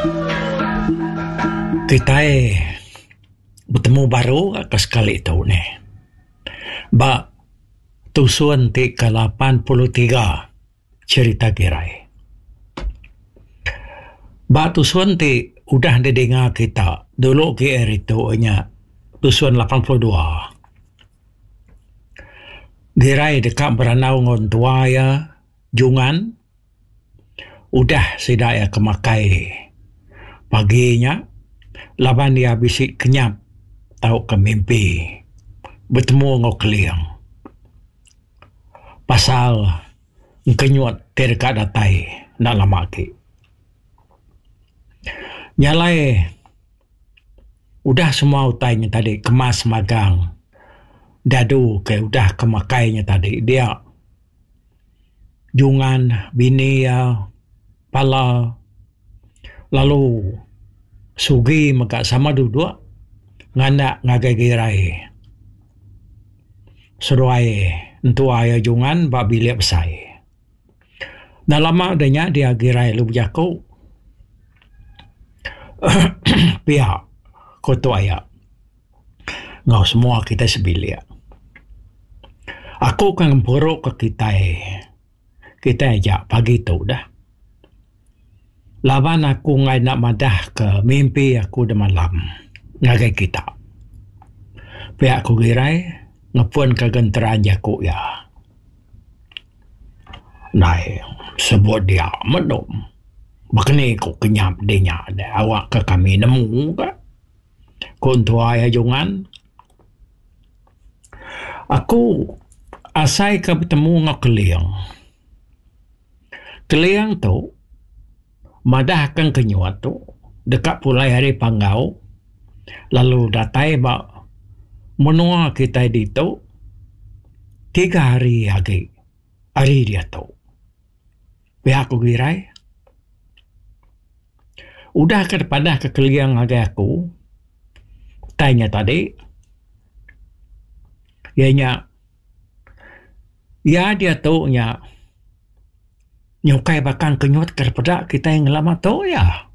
Kita bertemu baru ke sekali itu ni. Ba tusuan ti ke-83 cerita Girai. Ba tusuan ti udah didengar kita dulu GR itu nya tusuan 82. Girai dekat beranau ngon tuaya jungan udah sidaya kemakai paginya laban dia bisik kenyap tahu ke mimpi bertemu ngok keliang pasal kenyuat terdekat datai nak lama ke nyalai udah semua utainya tadi kemas magang dadu ke udah kemakainya tadi dia jungan bini pala lalu sugi maka sama dua ngana ngagagirai seruai entu aya jungan babile besai dah lama adanya dia girai lu jaku pihak koto aya ngau semua kita sebilia aku kan buruk ke kita aja pagi tu dah laban aku ngai nak madah ke mimpi aku dah malam ngagai kita pihak aku girai ngepun ke genteran jaku ya nai sebut dia medom bakni ku kenyap denya ada awak ke kami nemu ke kuntua ya jungan aku asai ke bertemu ngak keliang tu madah akan kenyuat tu dekat pulai hari panggau lalu datai bak menua kita di tu 3 hari lagi hari dia tu pihak aku girai udah kepada kekeliang lagi aku tanya tadi ianya ya dia tu nya nyukai bakang kenyut kepada kita yang lama tu ya.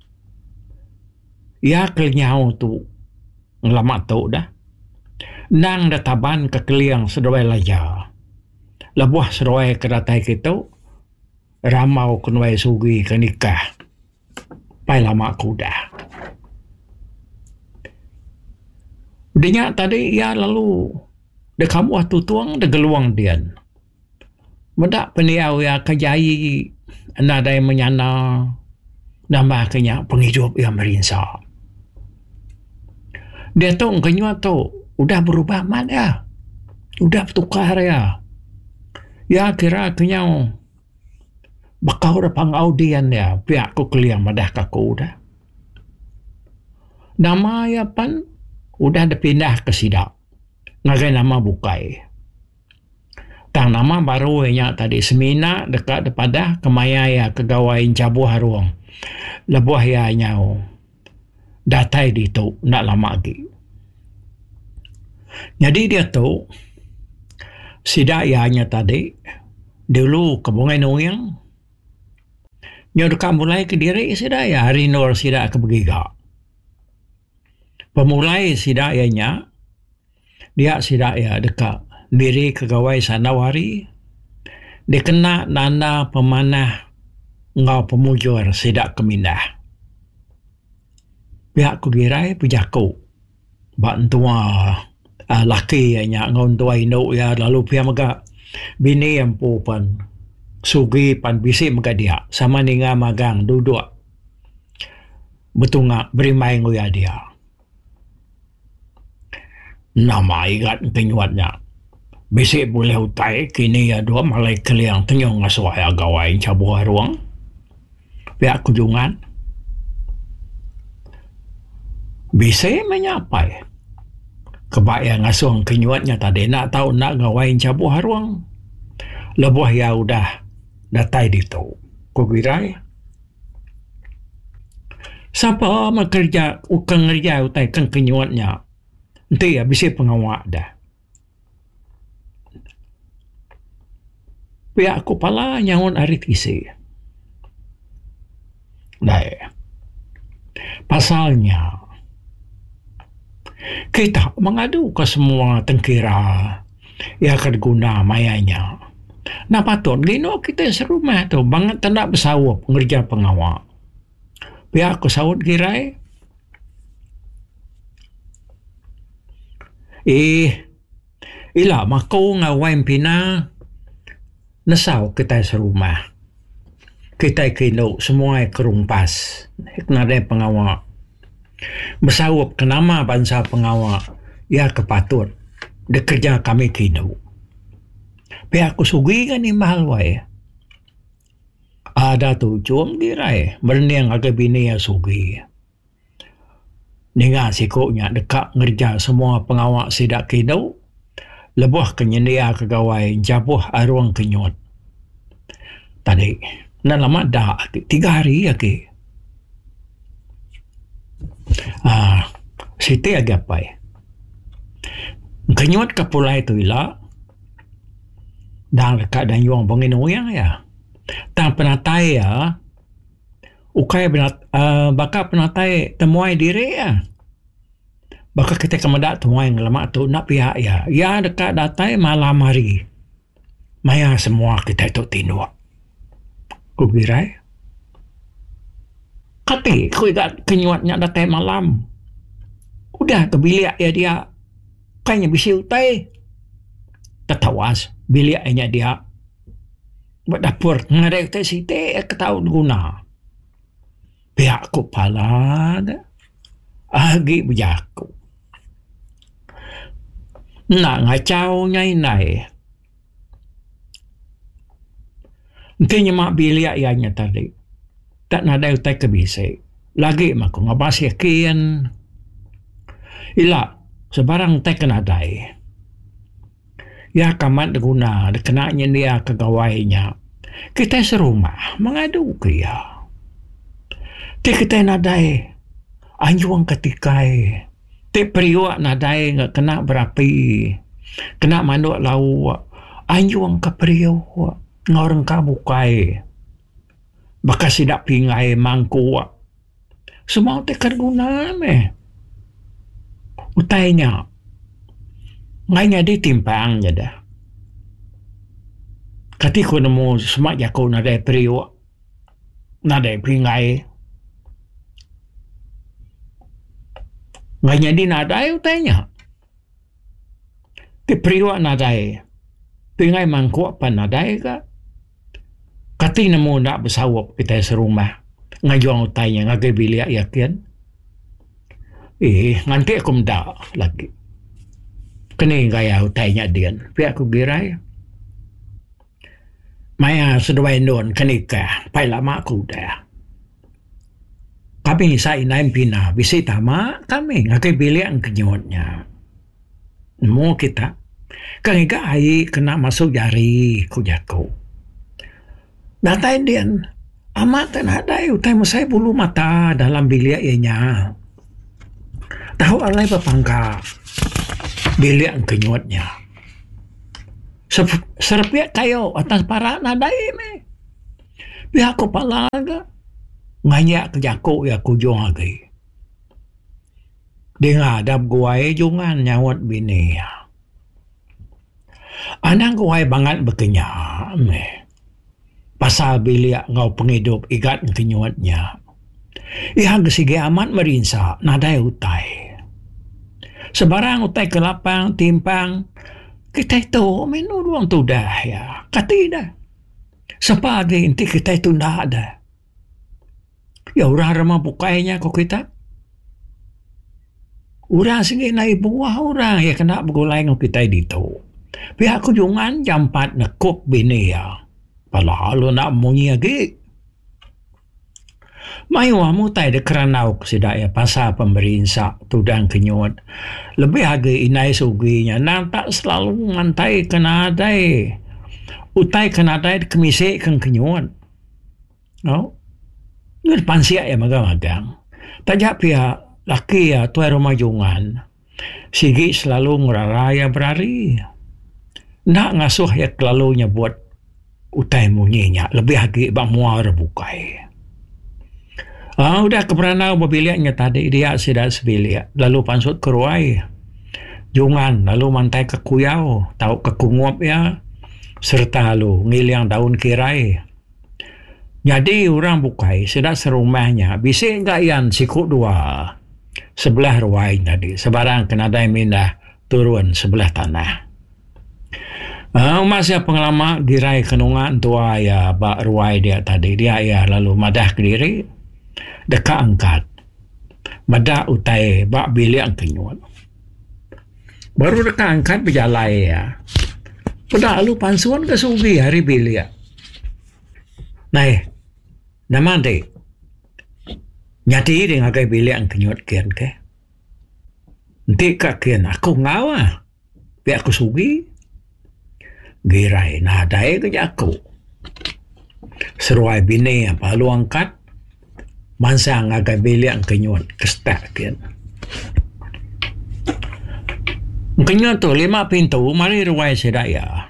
Ya kelinyau tu lama tu dah. Nang databan ke keliang sedoi laja. Lebuah sedoi kedatai kita ramau kenwai sugi ke nikah. Pai lama aku dah. Dia tadi ya lalu dekamu waktu tuang degeluang dian. Medak peniau ya kejai nada yang menyana nama kenya penghidup yang merinsa. Dia tu kenyua tu udah berubah mat ya. Udah bertukar ya. Ya kira kenyau bakau repang audian ya pihak ku keliang madah kaku udah. Nama ya pan udah dipindah ke sidak. Ngagai nama bukai. Tang nama baru nya tadi semina dekat daripada kemaya ya kegawain cabuh haruang. Lebuah ya nyau. Datai di tu nak lama lagi. Jadi dia tu sidak ya nya tadi dulu kebungai noyang. Nyo dekat mulai ke diri sidak ya hari nor sidak ke begiga. Pemulai sidak ya nya dia sidak ya dekat diri kegawai sanawari dikena nana pemanah ngau pemujur sidak kemindah pihak ku girai pujaku bantua laki nya ngau tua induk ya lalu pihak maga bini yang pupan sugi pan bisi maga dia sama ninga magang duduk betunga berimai nguya dia nama igat kenyuatnya bisi boleh utai kini ya dua malai keliang tenyong ngasuai agawai cabuh ruang pihak kunjungan bisi menyapai kebayang ngasuang kenyuatnya tadi nak tahu nak gawain cabuh ruang lebuah ya udah datai di tu kugirai siapa makerja ukang kerja utai kan kenyuatnya nanti ya bisi pengawak dah pihak aku pala nyawan arit isi. Nah, Pasalnya, kita mengadu ke semua tengkira yang akan guna mayanya. Nah patut, gino kita serumah tu, banget tak nak bersawap ngerja pengawal. Pihak aku sawut kirai, ila makau ngawain pina, nasaw kita serumah. Kita kino semua kerumpas, nada pengawal. Bersawap ke nama bangsa pengawal, ya kepatut, dia kerja kami kino. Pihak aku sugi kan ni mahal wai. Ada tu cum dirai, berniang agak bini yang sugi. Ninga sikoknya dekat ngerja semua pengawal sidak kino, lebuh kenyendia kegawai jabuh arwang kenyot. Tadi, nak lama dah, 3 hari ya ke. Siti agak pai. Kenyot ke pulai tu ila, dah dekat dan yuang bangin uyang ya. Tang penatai ya, ukai bakal penatai temuai diri ya. Bakal kita kemedak temuai ngelamak tu nak pihak ya. Ya dekat datai malam hari. Maya semua kita itu tinduk. Kubirai. Kati, ku ikat kenyuatnya datai malam. Udah ke bilik ya dia. Kayaknya bisi utai. Tetawas, biliknya dia. Buat dapur, ngadai utai siti, ketahuan guna. Pihak ku pala dah. Agi berjaku. Nak ngacau nyai-nai. Nantinya mak bilik ianya tadi. Tak nadai utai kebisik. Lagi maku ngabas yakin. Ila, sebarang utai kenadai. Ya kamat guna, kenanya dia kegawainya. Kita serumah, mengadu ke ya. Kita nadai. Anjuang ketikai. Periwak nadai nggak kena berapi. Kena manduk lau. Anjuang ke periwak. Ngorang kabukai. Baka sidak pingai mangku. Semua tekan guna meh. Utainya. Ngainya ditimpang je dah. Katiku nemu semak jaku nadai periwak. Nadai pingai. Ngainya di nadai utainya. Ti periwak nadai. Pingai mangku apa nadai ka. Kati nemu nak bersawap kita serumah. Ngajuang utainya, ngagai bilik yakin. Nanti aku mendak lagi. Kena gaya utainya dia. Pihak aku girai. Maya sedawai non kenikah. Pai lama aku dah. Kami sa inaim pina. Bisi tama kami. Ngagai bilik ang kenyotnya. Mau kita. Kangiga ai kena masuk jari kujaku. Datai dia, amat tenadai utai musai bulu mata dalam bilik ianya. Tahu alai berpangka bilik ang kenyotnya. Serpiak kayo atas para nadai me. Pihak kepala ga nganyak kejaku ya kujung lagi. Dia ngadap guai jungan nyawat bini. Anang guai banget berkenyak me. Pasal bilik ngau penghidup ikat kenyuatnya. Ihang kesigi amat merinsa nadai utai. Sebarang utai kelapang, timpang. Kita itu menu ruang tu dah ya. Kati dah. Sepagi inti kita itu dah ada. Ya urang ramah bukainya kok kita. Urang sige na ibuah urang ya kena begulai ngau kita dito. Pihak kunjungan jam 4 nekuk bini ya. Palalu nak munyi lagi. Mayuah mutai de keranau kesidak ya pasal pemberinsa tudang kenyut. Lebih lagi inai suginya. Nampak selalu ngantai kenadai. Utai kenadai kemisik kan kenyut. Oh. Ini pansiak ya magang-magang. Tajak pihak laki ya tuai rumah jungan. Sigi selalu nguraraya berari. Nak ngasuh ya kelalunya buat utai munyinya. Lebih lagi bang muar bukai. Udah keperanau berbiliaknya tadi. Dia sidak sebiliak. Lalu pansut ke ruai. Jungan. Lalu mantai ke kuyau. Tahu ke kunguap ya. Serta lalu ngiliang daun kirai. Jadi orang bukai. Sidak serumahnya. Bisik enggak yan sikut dua. Sebelah ruai tadi. Sebarang kenadai mindah turun sebelah tanah. Masih pengalaman girai kenungan tua ya bak ruai dia tadi. Dia ya lalu madah ke diri. Dekat angkat. Madah utai bak bilik kenyut. Baru dekat angkat berjalan ya. Pada lalu pansuan ke sugi hari bilik. Nah, nama dek. Nyati dengan kai bilik kenyut kian ke. Nanti kak kian aku ngawa. Biar aku sugi. Girai nadai ke aku. Seruai bini apa lu angkat. Mansa ngagai bilik kenyut kestak kian. Kenyut tu 5 pintu mari ruai sedaya.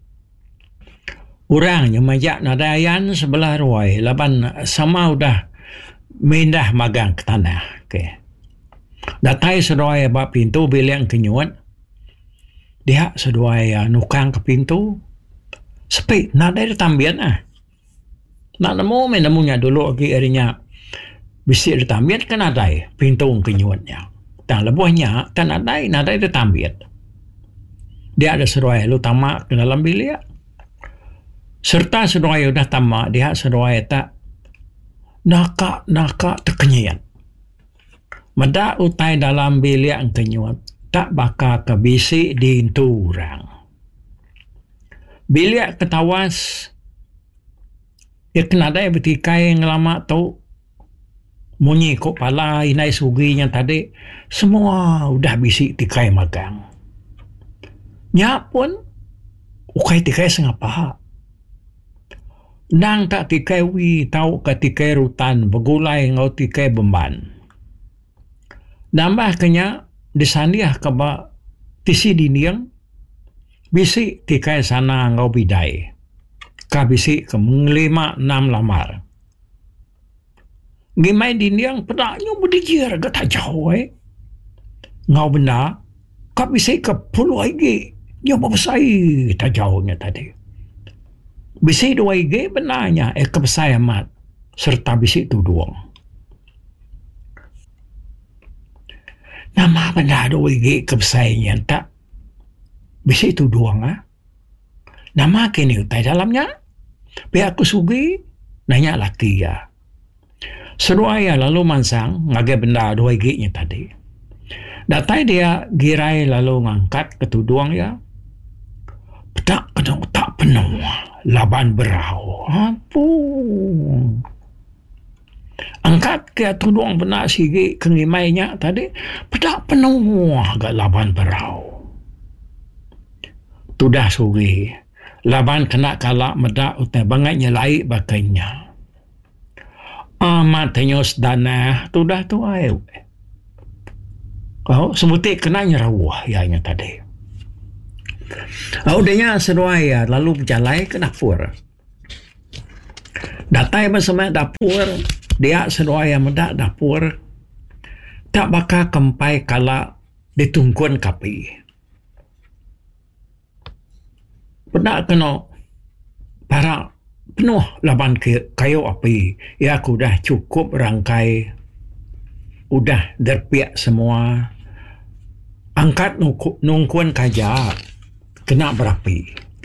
Orangnya majak nadayan sebelah ruai. Laban sama udah mindah magang ke tanah. Okay. Datai seruai bak pintu bilik kenyut. Dia seruai nukang ke pintu. Sepi, nadai ditambian Nak nemu, menemunya dulu lagi erinya. Bisik ditambian kan nadai pintu kenyutnya. Dan lebuhnya kan nadai ditambian. Dia ada seruai lu tamak ke dalam bilik. Serta seruai udah tamak, dia seruai tak nakak terkenyian. Meda utai dalam bilik kenyut. Tak bakal kebisik di orang. Bilik ketawas. Ya kenadai bertikai yang lama tu. Munyi kok pala inai suginya tadi. Semua udah bisik tikai magang. Nyak pun. Ukai tikai sengapa. Nang tak tikai wi tau ke tikai rutan. Begulai ngau tikai beban. Nambah kenya. Disandiah ke ba tisi diniang bisik tikai sana ngau bidai ka bisik ke 5-6 lamar ngimai diniang pedaknya berdikir gak jauh ngau benda ka bisik ke puluh lagi nyoba besai tak jauhnya tadi bisik 2 lagi benarnya ke besai amat serta bisik tu duang. Nama benda ada wigi kebesainya tak bisa itu doang Nama kini utai dalamnya pihak aku sugi nanya laki ya. Seruaya lalu mansang ngagai benda ada wigi tadi. Datai dia girai lalu ngangkat ketuduang ya. Tak penuh tak penuh laban berau. Ampun. Angkat ke tudung benak sigi kengimainya tadi pedak penuh agak laban berau. Tudah sugi laban kena kalak medak utai bangatnya laik bakainya. Amat tenyos dana tudah tu ayo. Kau sebutik kena nyerawah ianya tadi. Udahnya seruai ya lalu berjalan ke dapur. Datai bersama dapur. Dia seruai yang medak dapur. Tak bakal kempai kala ditungkuan kapi. Pedak kena para penuh laban kayu api. Ya aku dah cukup rangkai. Udah derpiak semua. Angkat nungkuan kaja. Kena berapi.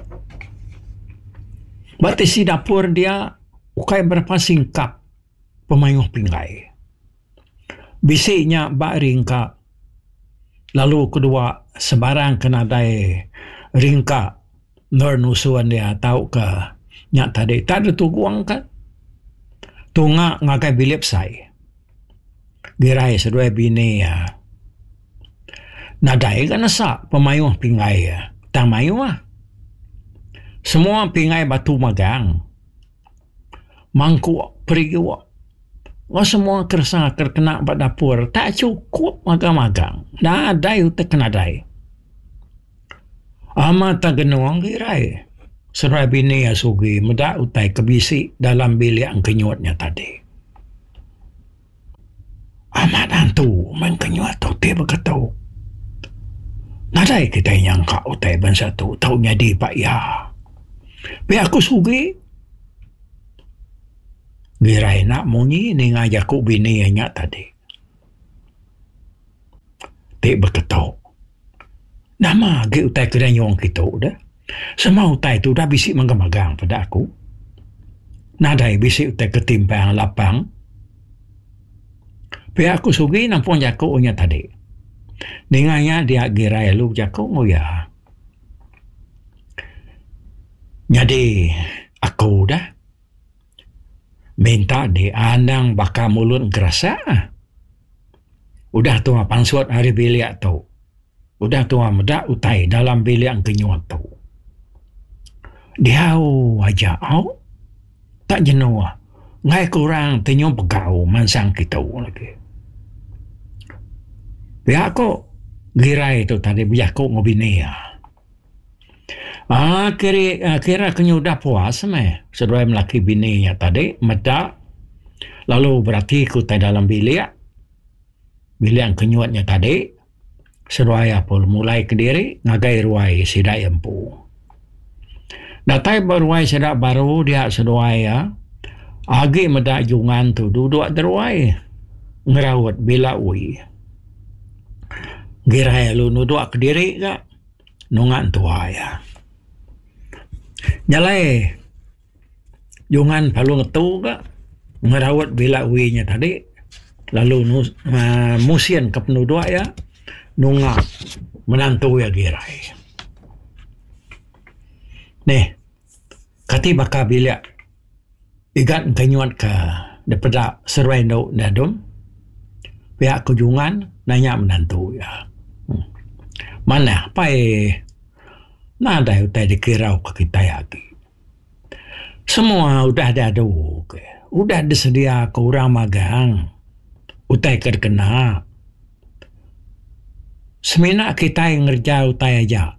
Batisi dapur dia. Ukai berapa singkap. Pemayuh pinggai. Bisiknya bak ringka. Lalu kedua sebarang kenadai ringka. Nernusuan dia tahu ke. Nyak tadi. Tak ada tuguang kan. Tunga ngakai bilip say. Girai sedua bini ya. Nadai kan nasa pemayuh pinggai ya. Tak mayuh Semua pingai batu magang. Mangku pergi wak. Semua kersa terkena pada dapur. Tak cukup magang-magang. Dah ada yang terkena dai. Amat tak genuang girai. Serai bini ya sugi. Medak utai kebisi dalam bilik yang kenyutnya tadi. Namadan tu man kanywa tau te bakatau. Nadai kita yang kau utai bangsa tu tau nyadi pak ya. Be aku sugi. Girai nak munyi ni ngajak ku bini nya tadi. Te bakatau. Nama ge utai kedanyong kita dah. Semua utai tu dah bisik manggang-magang pada aku. Nadai bisik utai ketimpang lapang. Be aku sugi nampun jaku nya tadi. Dengannya dia girai lu jaku ngoya. Jadi aku dah minta di andang baka mulut kerasa. Udah tua pansuat hari bilik tu. Udah tua medak utai dalam bilik yang kenyuat tu. Dia aja au tak jenuh. Ngai kurang tenyum pegau mansang kita lagi. Biar aku girai tu tadi biar aku ngobini ya. Kira kenyudah puas meh. Sedua melaki bininya tadi medak. Lalu berarti aku tak dalam bilik. Bilik yang kenyuatnya tadi. Sedua pun mulai ke diri ngagai ruai sidak empu. Datai beruai sidak baru dia sedua ya. Agi medak jungan tu duduk deruai. Ngerawat bila ui. Girai lu nuduk ke diri ke nungan tua ya. Nyalai jungan palu ngetu ke ngerawat bila uinya tadi lalu musian ke penuduk ya nunga menantu ya girai. Nih kati baka bila igat kenyuat ke daripada serwai dadum pihak kujungan nanya menantu ya. Mana pai nada utai dikirau ke kita lagi. Semua udah ada udah disedia ke orang magang utai kena. Semina kita yang ngerja utai aja.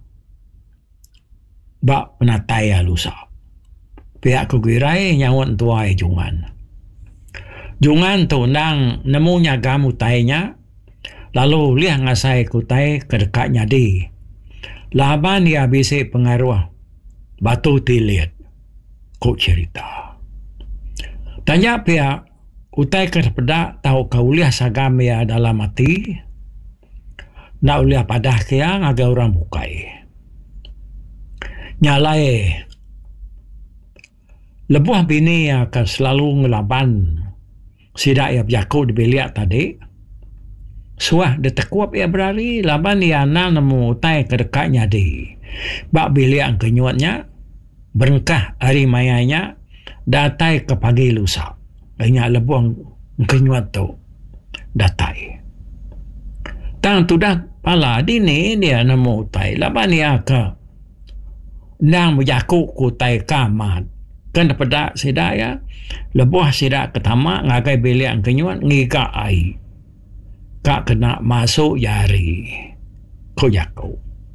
Bak penataya lusa. Pihak kugirai nyawat tuai jungan. Jungan tu nang nemunya gam utainya. Lalu liah ngasai kutai kedekatnya di. Laban dia bisi pengaruh. Batu tiliat. Kok cerita. Tanya pihak. Utai kepada tahu kau liah sagam ya dalam hati. Nak liah padah kia ngagai orang bukai. Nyalai. Lebuh bini akan selalu ngelaban. Sidak ya berjaku di bilik tadi. Suah dia tekuap ia berari. Laban dia nemu utai kedekatnya di. Bak bilik yang kenyuatnya. Berengkah hari mayanya. Datai ke pagi lusa. Banyak lebuang kenyuat tu. Datai. Tang tu dah pala. Dini dia nemu utai. Laban dia ke. Nang berjaku kutai kamat. Kan dapat sidak ya. Lebuah sidak ketama. Ngagai bilik yang kenyuat. Ngika air. Kak kena masuk jari. Kau jaku.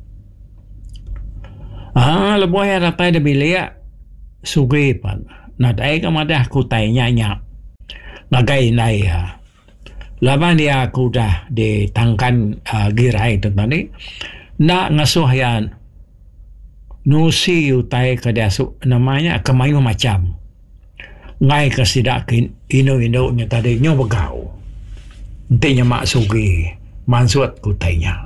Lebuah yang datai di bilik. Sugripan. Nadai ke madah kutai nyanyak. Ngagai nai ya. Laban dia aku dah ditangkan girai tu tadi. Nak ngasuh yang nusi utai ke dia namanya kemayu macam. Ngai ke sidak ino-ino-nya tadi nyo begau. Nantinya mak sugi mansuat kutainya.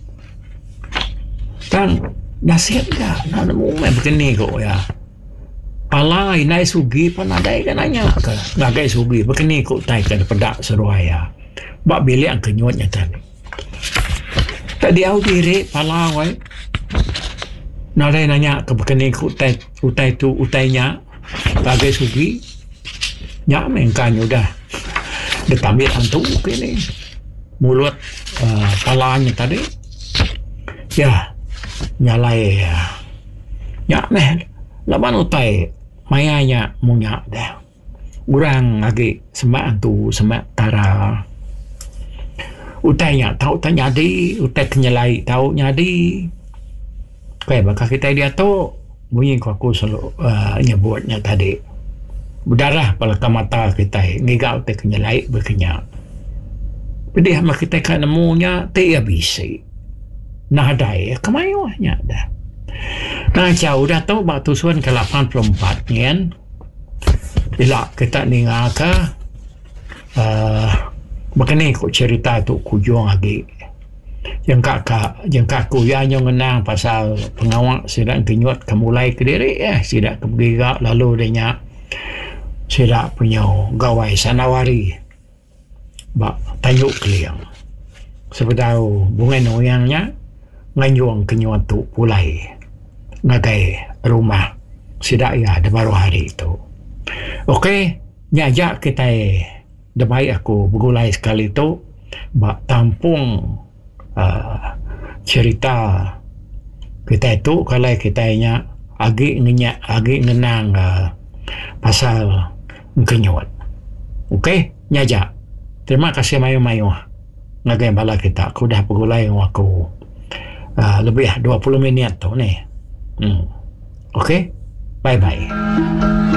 Kan nasihat ka na nemu begini kok ya. Palai nai sugi panadai kan nanya ke ngagai sugi begini kok tai ke pedak seruaya. Bak bilik yang kenyuatnya tadi. Tadi au diri palawai. Nadai nanya ke begini kok utai tu utainya ngagai sugi. Nyak mengkan udah ditambil antu ini mulut palanya tadi ya nyalai ya nyak meh laban utai mayanya munyak dah urang lagi semak antu semak tara utainya tahu tak nyadi utai kenyalai tahu nyadi kayak bakal kita dia tu bunyi aku selalu nyebutnya tadi berdarah pada mata kita ngigau te kenyalai berkenyak Pedih mah kita kan nemunya tak bisi. Nah ada ya kemayuhnya dah. Nah jauh dah tahu bak tusuan ke 84 nyen. Bila kita dengar ke begini kok cerita tu kujung lagi. Yang kakak yang ngenang pasal pengawak sidak kenyut kemulai ke diri sidak kebergerak lalu dia sidak punya gawai sanawari bak tayuk keliang sebetau bunga noyangnya nganyuang kenyut tu pulai ngagai rumah sidak ya ada baru hari itu. Okey, nyajak kita demai aku bergulai sekali tu bak tampung cerita kita itu kalau kita nya agi ngenang pasal kenyut. Okey, nyajak. Terima kasih mayu-mayu ngagai bala kita. Aku dah bergulai dengan aku lebih 20 minit tu ni. Okey, bye-bye.